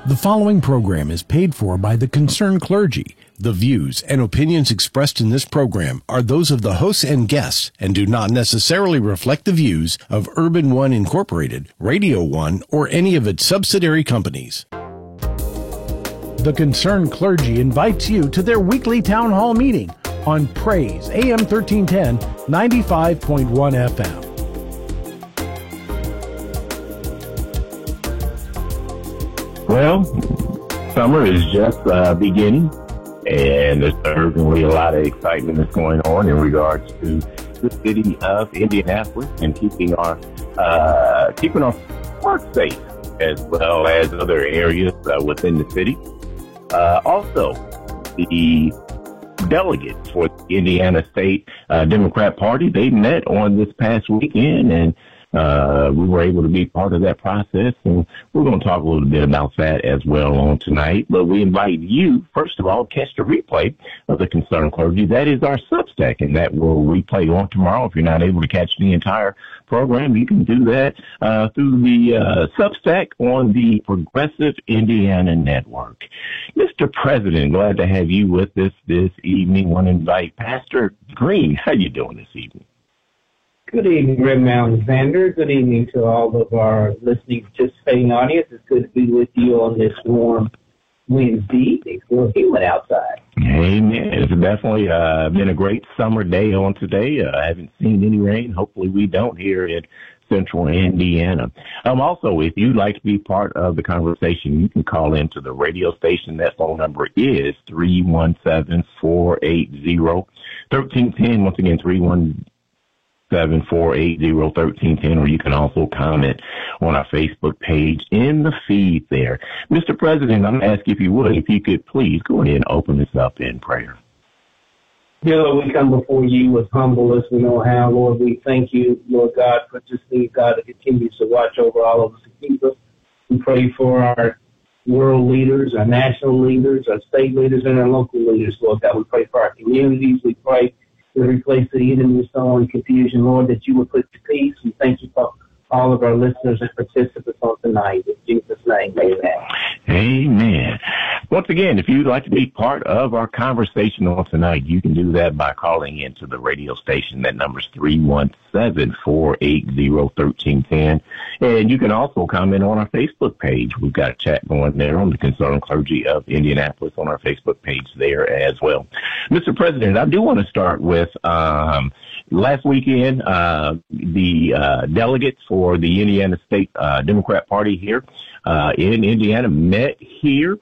The following program is paid for by the concerned clergy. The views and opinions expressed in this program are those of the hosts and guests and do not necessarily reflect the views of Urban One Incorporated, Radio One, or any of its subsidiary companies. The concerned clergy invites you to their weekly town hall meeting on Praise AM 1310, 95.1 FM. Well, summer is just beginning, and there's certainly a lot of excitement that's going on in regards to the city of Indianapolis and keeping our work safe, as well as other areas within the city. Also, the delegates for the Indiana State Democrat Party, they met on this past weekend, and we were able to be part of that process, and we're going to talk a little bit about that as well on tonight. But we invite you, first of all, to catch the replay of the Concerned Clergy. That is our Substack, and that will replay on tomorrow. If you're not able to catch the entire program, you can do that through the Substack on the Progressive Indiana Network. Mr. President, glad to have you with us this evening. Want to invite Pastor Green. How you doing this evening? Good evening, Reverend Alexander. Good evening to all of our listening, participating audience. It's good to be with you on this warm Wednesday. It's a little humid outside. Amen. It's definitely been a great summer day on today. I haven't seen any rain. Hopefully we don't here in central Indiana. Also, if you'd like to be part of the conversation, you can call into the radio station. That phone number is 317-480-1310. Once again, 317-480-1310, or you can also comment on our Facebook page in the feed there. Mr. President, I'm going to ask if you could please go ahead and open this up in prayer. Dear Lord, we come before you as humble as we know how. Lord, we thank you, Lord God, for just being God that continues to watch over all of us and keep us. We pray for our world leaders, our national leaders, our state leaders, and our local leaders, Lord God. We pray for our communities. We pray every place that the enemy is sowing confusion, Lord, that you would put to peace. We thank you for all of our listeners and participants on tonight. In Jesus' name, amen. Amen. Once again, if you'd like to be part of our conversation on tonight, you can do that by calling into the radio station. That number is 317-480-1310. And you can also comment on our Facebook page. We've got a chat going there on the Concerned Clergy of Indianapolis on our Facebook page there as well. Mr. President, I do want to start with last weekend, the delegates for the Indiana State Democrat Party here in Indiana met here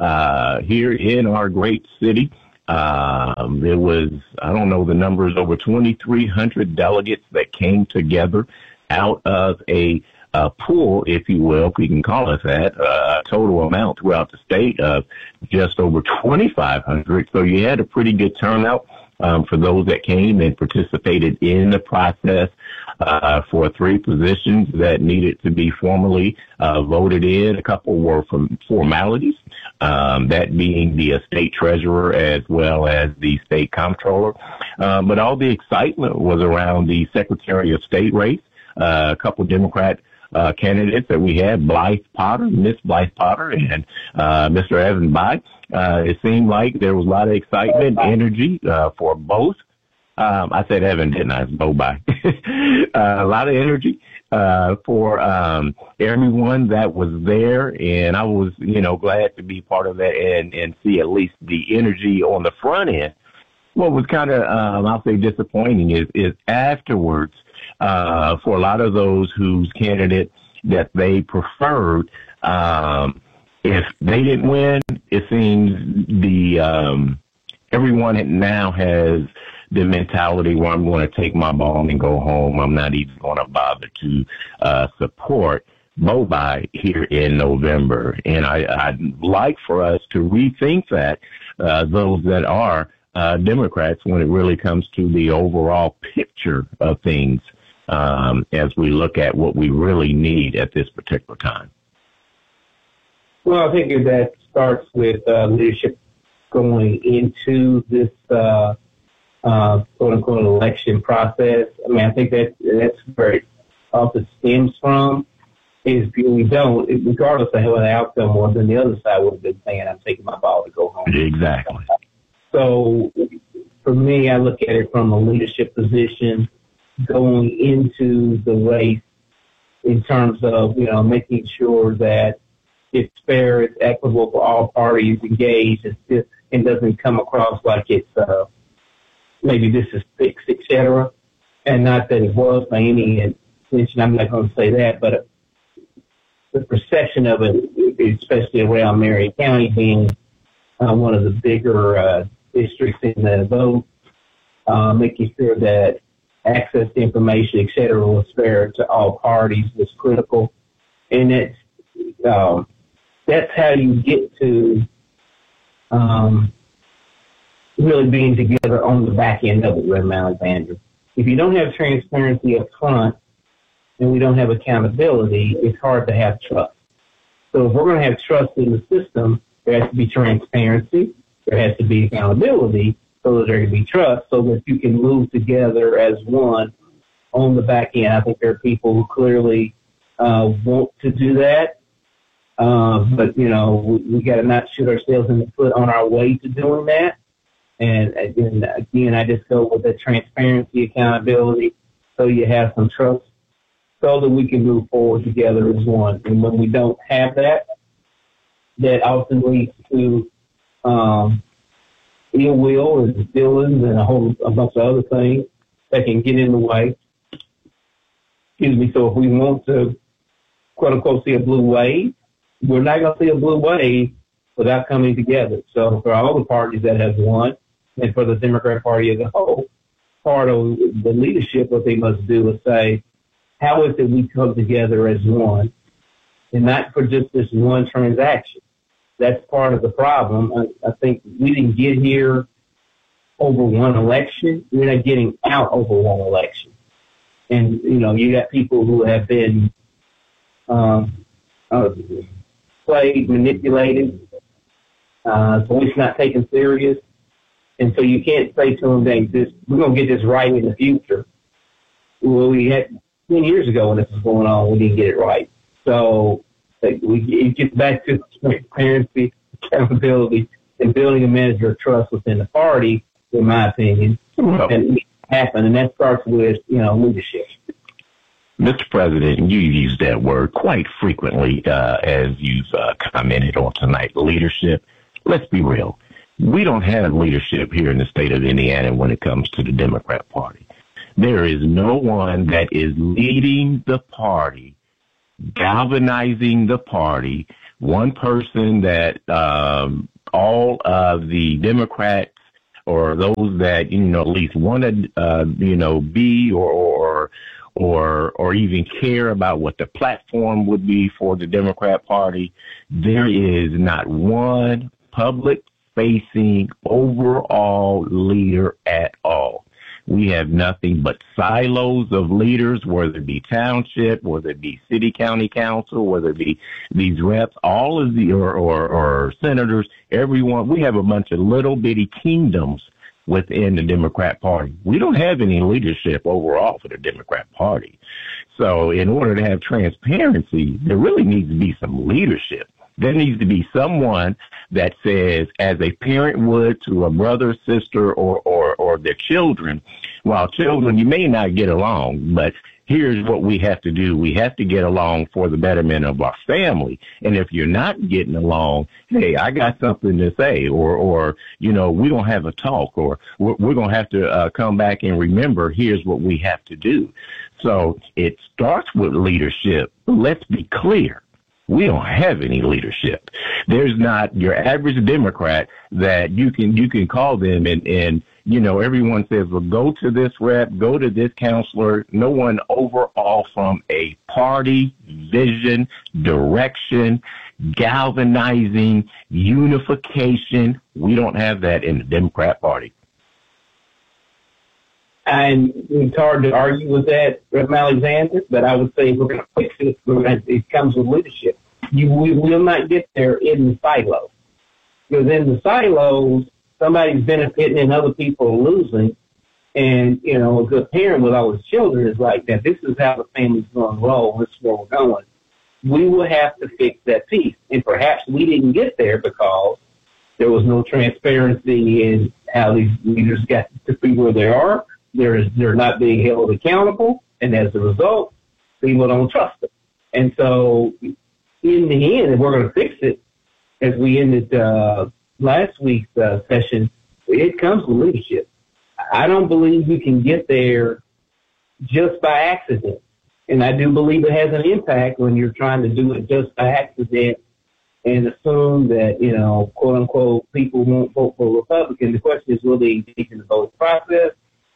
in our great city. There was, I don't know the numbers, over 2,300 delegates that came together out of a pool, if you will, if we can call it that, a total amount throughout the state of just over 2,500. So you had a pretty good turnout for those that came and participated in the process for 3 positions that needed to be formally voted in. A couple were from formalities, that being the state treasurer as well as the state comptroller. But all the excitement was around the Secretary of State race. A couple Democrat candidates that we had, Miss Blythe Potter, and Mr. Evan Bayh. It seemed like there was a lot of excitement, energy for both. I said Evan, didn't I? It's Bo Bayh. A lot of energy for everyone that was there, and I was, glad to be part of that and see at least the energy on the front end. What was kind of, I'll say, disappointing is afterwards, for a lot of those whose candidate that they preferred, if they didn't win, it seems everyone now has the mentality where I'm going to take my ball and go home. I'm not even going to bother to support Bo Bayh here in November. And I'd like for us to rethink that, those that are Democrats, when it really comes to the overall picture of things, as we look at what we really need at this particular time. Well, I think that starts with leadership going into this quote-unquote election process. I mean, I think that's where it often stems from. is if we don't, regardless of what the outcome was, then the other side would have been saying, I'm taking my ball to go home. Exactly. So for me, I look at it from a leadership position going into the race in terms of, making sure that it's fair, it's equitable for all parties engaged, and doesn't come across like it's maybe this is fixed, et cetera. And not that it was by any intention, I'm not going to say that, but the perception of it, especially around Marion County being one of the bigger districts in the vote, making sure that access to information, et cetera, was fair to all parties was critical. And that's how you get to really being together on the back end of it, Reverend Alexander. If you don't have transparency up front and we don't have accountability, it's hard to have trust. So if we're going to have trust in the system, there has to be transparency, there has to be accountability, so that there can be trust, so that you can move together as one on the back end. I think there are people who clearly want to do that, but, we got to not shoot ourselves in the foot on our way to doing that. And again, I just go with the transparency, accountability, so you have some trust, so that we can move forward together as one. And when we don't have that, that often leads to ill will and feelings and a bunch of other things that can get in the way. Excuse me. So if we want to, quote unquote, see a blue wave, we're not going to see a blue wave without coming together. So for all the parties that have won, and for the Democrat Party as a whole, part of the leadership, what they must do is say, how is it we come together as one, and not for just this one transaction? That's part of the problem. I think we didn't get here over one election. We're not getting out over one election. And, you got people who have been played, manipulated, voice not taken serious. And so you can't say to them, we're going to get this right in the future. Well, we had 10 years ago when this was going on, we didn't get it right. So it gets back to transparency, accountability, and building a measure of trust within the party, in my opinion. Well, and it happen, and that starts with, leadership. Mr. President, you use that word quite frequently as you've commented on tonight, leadership. Let's be real. We don't have leadership here in the state of Indiana when it comes to the Democrat Party. There is no one that is leading the party, galvanizing the party, one person that all of the Democrats or those that, at least want to, be or even care about what the platform would be for the Democrat Party. There is not one public-facing overall leader at all. We have nothing but silos of leaders, whether it be township, whether it be city, county council, whether it be these reps, all of the, or senators, everyone. We have a bunch of little bitty kingdoms within the Democrat Party. We don't have any leadership overall for the Democrat Party. So in order to have transparency, there really needs to be some leadership. There needs to be someone that says, as a parent would to a brother, sister, or their children, while children, you may not get along, but here's what we have to do. We have to get along for the betterment of our family. And if you're not getting along, hey, I got something to say, or we don't have a talk, or we're going to have to come back and remember, here's what we have to do. So it starts with leadership. Let's be clear. We don't have any leadership. There's not your average Democrat that you can call them and everyone says, well, go to this rep, go to this counselor. No one overall from a party, vision, direction, galvanizing, unification. We don't have that in the Democrat Party. And it's hard to argue with that, Reverend Alexander, but I would say we're going to fix it. It comes with leadership. We will not get there in the silos. Because in the silos, somebody's benefiting and other people are losing. And, a good parent with all his children is like that. This is how the family's going to roll. This is where we're going. we will have to fix that piece. And perhaps we didn't get there because there was no transparency in how these leaders got to be where they are. They're not being held accountable. And as a result, people don't trust them. And so in the end, if we're going to fix it, as we ended last week's session, it comes with leadership. I don't believe you can get there just by accident. And I do believe it has an impact when you're trying to do it just by accident and assume that, you know, quote unquote, people won't vote for Republican. The question is, will they engage in the vote process?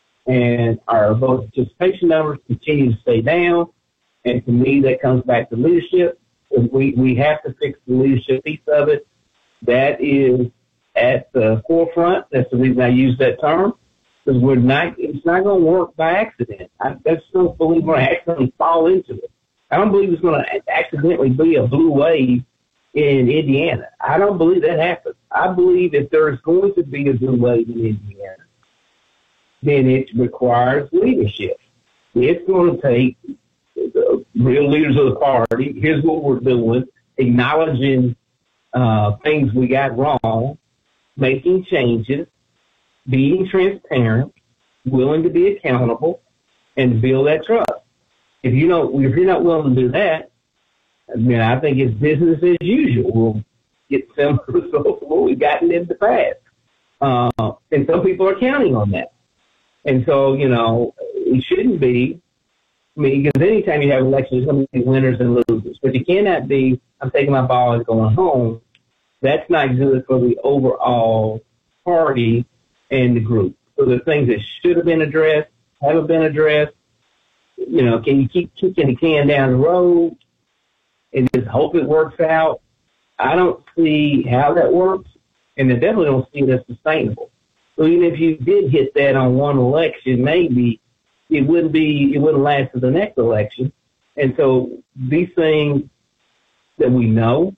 And our voter participation numbers continue to stay down. And to me, that comes back to leadership. We have to fix the leadership piece of it. That is at the forefront. That's the reason I use that term. Because it's not going to work by accident. I just don't believe we're going to accidentally fall into it. I don't believe it's going to accidentally be a blue wave in Indiana. I don't believe that happens. I believe if there's going to be a blue wave in Indiana, then it requires leadership. It's going to take the real leaders of the party. Here's what we're doing, acknowledging things we got wrong, making changes, being transparent, willing to be accountable, and build that trust. If you're not willing to do that, then I think it's business as usual. We'll get similar results to what we've gotten in the past. And some people are counting on that. And so, you know, it shouldn't be. I mean, because anytime you have elections, there's going to be winners and losers. But you cannot be, I'm taking my ball and going home. That's not good for the overall party and the group. So the things that should have been addressed haven't been addressed. You know, can you keep kicking the can down the road and just hope it works out? I don't see how that works, and I definitely don't see it as sustainable. So even if you did hit that on one election, maybe it wouldn't last to the next election. And so these things that we know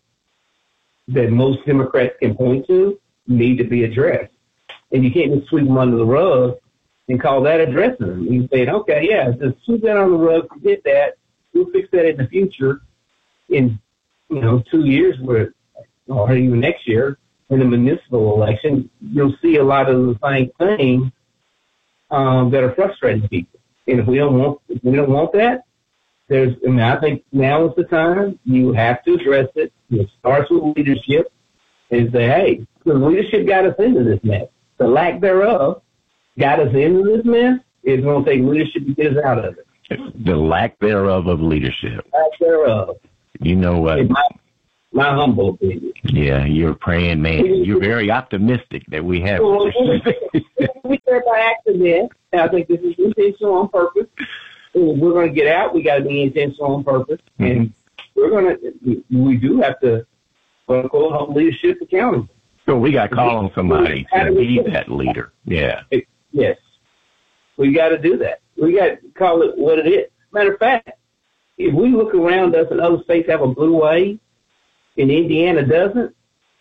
that most Democrats can point to need to be addressed. And you can't just sweep them under the rug and call that addressing them. You say, okay, yeah, just sweep that under the rug, forget that. We'll fix that in the future in, 2 years or even next year in the municipal election. You'll see a lot of the same things that are frustrating people. And if we don't want that, I think now is the time. You have to address it. It starts with leadership and say, hey, the leadership got us into this mess. The lack thereof got us into this mess. It's going to take leadership to get us out of it. The lack thereof of leadership. Lack thereof. You know what? My humble opinion. Yeah, you're a praying man. You're very optimistic that we have. We said by accident, and I think this is intentional on purpose. If we're going to get out, we got to be intentional on purpose. Mm-hmm. And we do have to, quote unquote, hold leadership accountable. So we got to call on somebody to be that leader. Yeah. Yes. We got to do that. We got to call it what it is. Matter of fact, if we look around us and other states have a blue wave and Indiana doesn't,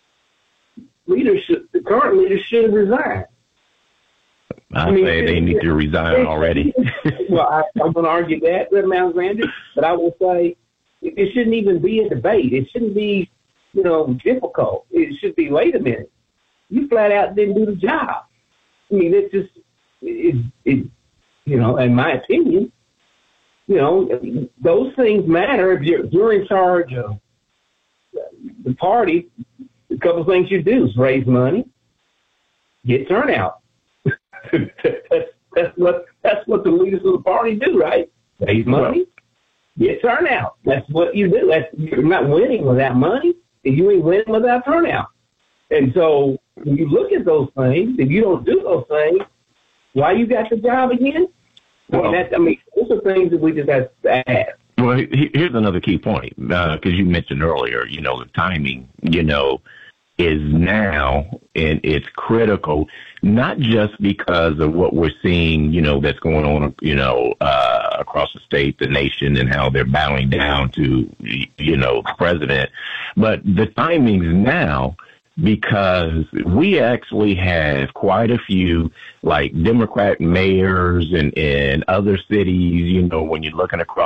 the current leaders should resign. I say they need to resign already. Well, I'm going to argue that, Reverend Alexander, but I will say it shouldn't even be a debate. It shouldn't be, difficult. It should be, wait a minute, you flat out didn't do the job. I mean, it's just, in my opinion, those things matter. If you're in charge of the party, a couple of things you do is raise money, get turnout. That's what the leaders of the party do, right? Raise money, get turnout. That's what you do. You're not winning without money, and you ain't winning without turnout. And so when you look at those things, if you don't do those things, why you got the job again? Well, those are things that we just have to ask. Well, here's another key point, because you mentioned earlier, the timing, is now, and it's critical, not just because of what we're seeing, that's going on, across the state, the nation, and how they're bowing down to, the president, but the timing's now because we actually have quite a few, like, Democrat mayors and other cities, when you're looking across the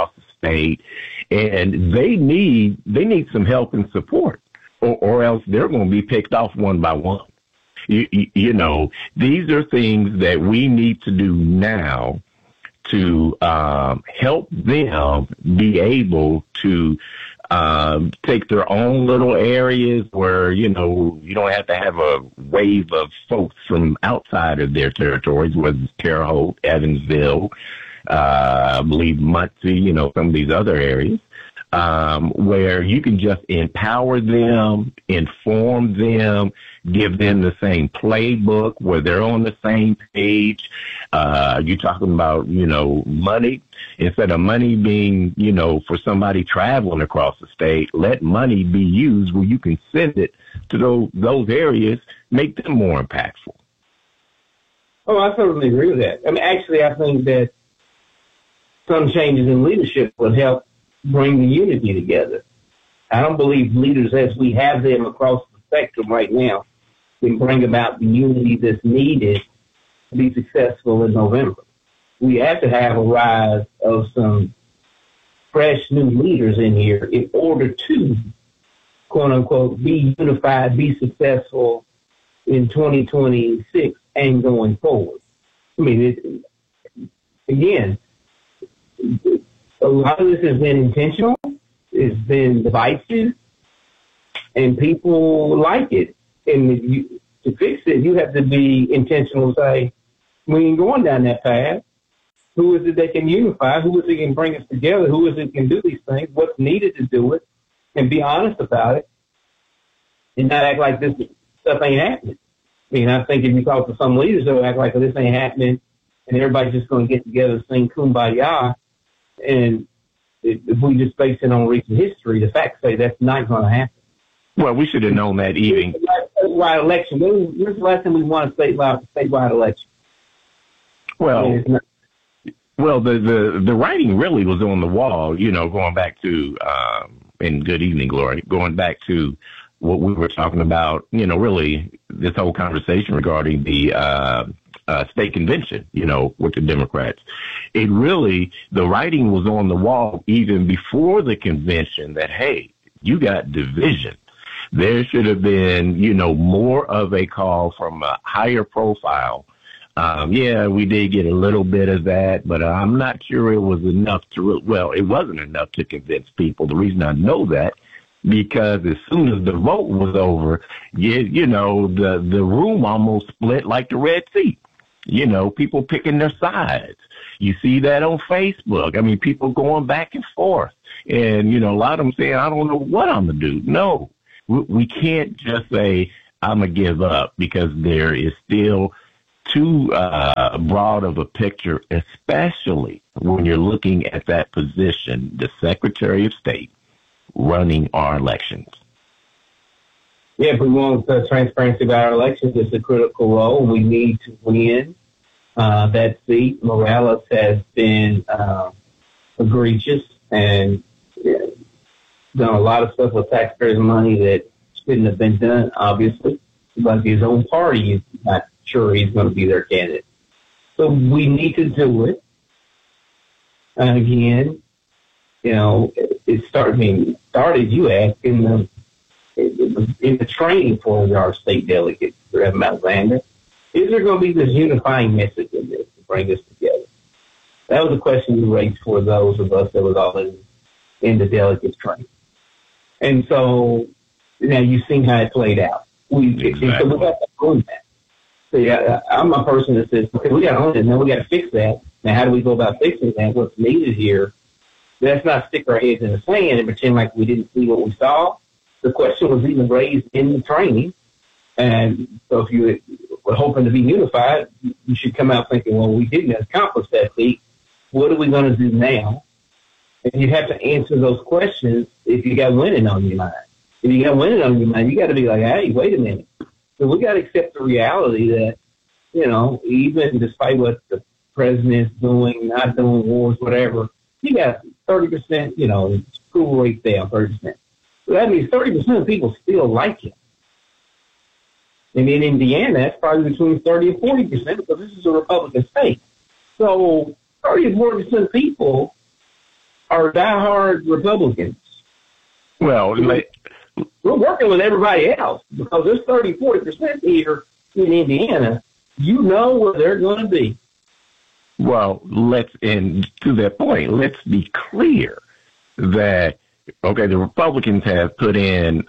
state, and they need some help and support, or else they're going to be picked off one by one. You know, these are things that we need to do now to help them be able to take their own little areas where, you know, you don't have to have a wave of folks from outside of their territories, whether it's Terre Haute, Evansville, I believe Muncie, you know, some of these other areas, where you can just empower them, inform them, give them the same playbook where they're on the same page. You're talking about, you know, money. Instead of money being, you know, for somebody traveling across the state, let money be used where you can send it to those areas, make them more impactful. Oh, I totally agree with that. I mean, actually, I think that some changes in leadership would help bring the unity together. I don't believe leaders as we have them across the spectrum right now can bring about the unity that's needed to be successful in November. We have to have a rise of some fresh new leaders in here in order to, quote unquote, be unified, be successful in 2026 and going forward. I mean, again, a lot of this has been intentional. It's been divisive, and people like it. And to fix it, you have to be intentional. Say, we ain't going down that path. Who is it that can unify? Who is it that can bring us together? Who is it that can do these things? What's needed to do it? And be honest about it, and not act like this stuff ain't happening. I mean, I think if you talk to some leaders, they'll act like, well, this ain't happening, and everybody's just going to get together and sing Kumbaya. And if we just base it on recent history, the facts say that's not going to happen. Well, we should have known that even. Statewide election. When's the last time we won a statewide election? Well, the writing really was on the wall, you know, going back to, and good evening, Glory, going back to what we were talking about, you know, really this whole conversation regarding the state convention, you know, with the Democrats. It really, the writing was on the wall even before the convention that, hey, you got division. There should have been, you know, more of a call from a higher profile. Yeah, we did get a little bit of that, but I'm not sure it was enough it wasn't enough to convince people. The reason I know that, because as soon as the vote was over, you know, the room almost split like the Red Sea. You know, people picking their sides. You see that on Facebook. I mean, people going back and forth. And, you know, a lot of them saying, I don't know what I'm going to do. No, we can't just say, I'm going to give up, because there is still too broad of a picture, especially when you're looking at that position, the Secretary of State running our elections. Yeah, if we want transparency about our elections, it's a critical role. We need to win that seat. Morales has been egregious and done a lot of stuff with taxpayers' money that shouldn't have been done, obviously. But his own party is not sure he's going to be their candidate. So we need to do it. And again, you know, it started, you asked, in the training for our state delegates, Reverend Alexander. Is there going to be this unifying message in this to bring us together? That was a question you raised for those of us that was all in the delegates training. And so now you've seen how it played out. So we got to own that. So yeah, I'm a person that says, okay, we got to own it, and then we got to fix that. Now, how do we go about fixing that? What's needed here? Let's not stick our heads in the sand and pretend like we didn't see what we saw. The question was even raised in the training. And so if you were hoping to be unified, you should come out thinking, well, we didn't accomplish that feat. What are we going to do now? And you have to answer those questions if you got winning on your mind. If you got winning on your mind, you got to be like, hey, wait a minute. So we got to accept the reality that, you know, even despite what the president's doing, not doing wars, whatever, you got 30%, you know, approval rate down 30%. So that means 30% of people still like him. And in Indiana, that's probably between 30 and 40% because this is a Republican state. So 30 and 40% of people are diehard Republicans. Well, we're working with everybody else because there's 30-40% here in Indiana. You know where they're going to be. Well, and to that point, let's be clear that, okay, the Republicans have put in,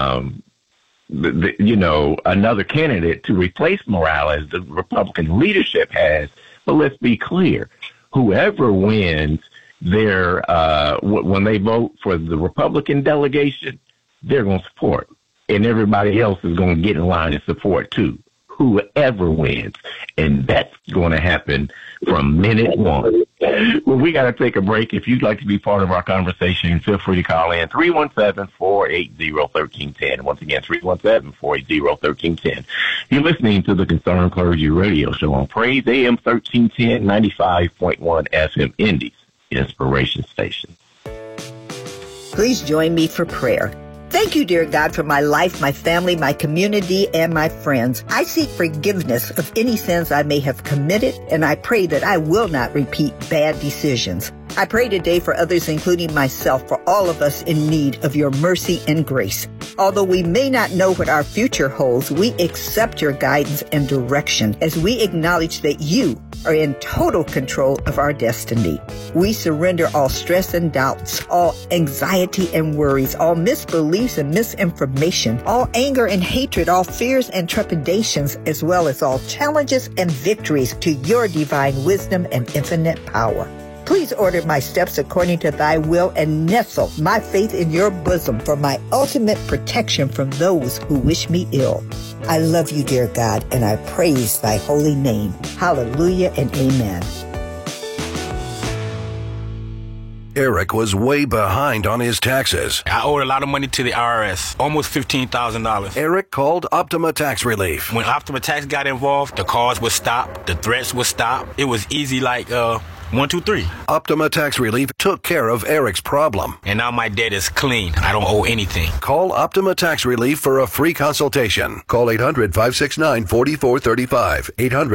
another candidate to replace Morales. The Republican leadership has, but let's be clear, whoever wins when they vote for the Republican delegation, they're going to support, and everybody else is going to get in line and support too. Whoever wins, and that's going to happen from minute one. Well, we got to take a break. If you'd like to be part of our conversation, feel free to call in 317-480-1310. Once again, 317-480-1310. You're listening to the Concerned Clergy Radio Show on Praise AM 1310, 95.1 FM Indy's Inspiration Station. Please join me for prayer. Thank you, dear God, for my life, my family, my community, and my friends. I seek forgiveness of any sins I may have committed, and I pray that I will not repeat bad decisions. I pray today for others, including myself, for all of us in need of your mercy and grace. Although we may not know what our future holds, we accept your guidance and direction as we acknowledge that you are in total control of our destiny. We surrender all stress and doubts, all anxiety and worries, all misbeliefs and misinformation, all anger and hatred, all fears and trepidations, as well as all challenges and victories to your divine wisdom and infinite power. Please order my steps according to thy will and nestle my faith in your bosom for my ultimate protection from those who wish me ill. I love you, dear God, and I praise thy holy name. Hallelujah and amen. Eric was way behind on his taxes. I owed a lot of money to the IRS, almost $15,000. Eric called Optima Tax Relief. When Optima Tax got involved, the calls would stop, the threats would stop. It was easy like 1, 2, 3. Optima Tax Relief took care of Eric's problem. And now my debt is clean. I don't owe anything. Call Optima Tax Relief for a free consultation. Call 800-569-4435.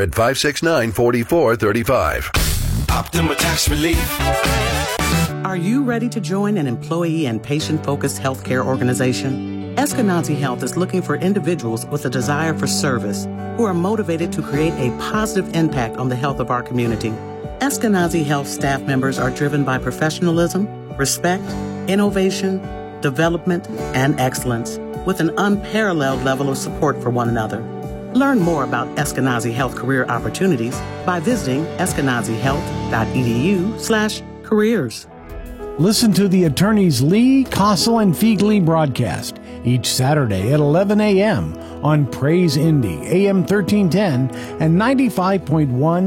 800-569-4435. Optima Tax Relief. Are you ready to join an employee and patient-focused healthcare organization? Eskenazi Health is looking for individuals with a desire for service who are motivated to create a positive impact on the health of our community. Eskenazi Health staff members are driven by professionalism, respect, innovation, development, and excellence, with an unparalleled level of support for one another. Learn more about Eskenazi Health career opportunities by visiting eskenazihealth.edu/careers. Listen to the attorneys Lee, Kossel, and Feigley broadcast each Saturday at 11 a.m. on Praise Indy, AM 1310 and 95.1